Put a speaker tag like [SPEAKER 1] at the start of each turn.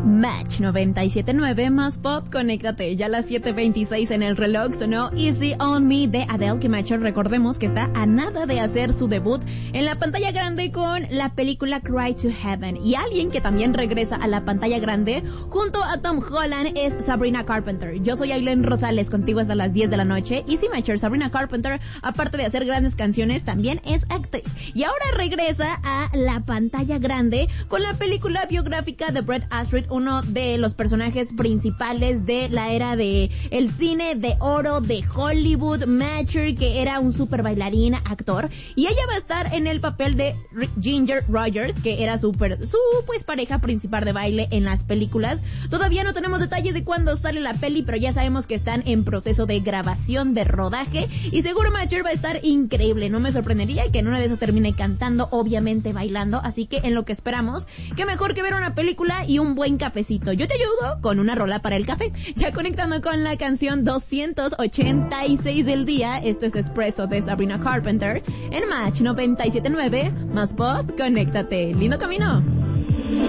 [SPEAKER 1] Match 97.9 más pop, conéctate. Ya a las 7:26 en el reloj sonó Easy on Me de Adele, que Match, recordemos que está a nada de hacer su debut en la pantalla grande con la película Cry to Heaven. Y alguien que también regresa a la pantalla grande junto a Tom Holland es Sabrina Carpenter. Yo soy Ailén Rosales, contigo hasta las 10 de la noche. Y sí, Matcher, Sabrina Carpenter, aparte de hacer grandes canciones, también es actriz. Y ahora regresa a la pantalla grande con la película biográfica de Brett Astrid, uno de los personajes principales de la era de el cine de oro de Hollywood, Matcher, que era un super bailarín, actor, y ella va a estar en el papel de Ginger Rogers, que era su pareja principal de baile en las películas. Todavía no tenemos detalles de cuándo sale la peli, pero ya sabemos que están en proceso de grabación, de rodaje, y seguro Matcher va a estar increíble. No me sorprendería que en una de esas termine cantando, obviamente bailando, así que en lo que esperamos, qué mejor que ver una película y un buen cafecito. Yo te ayudo con una rola para el café. Ya conectando con la canción 286 del día, esto es Espresso de Sabrina Carpenter en Match 97.9 más pop, conéctate. Lindo camino.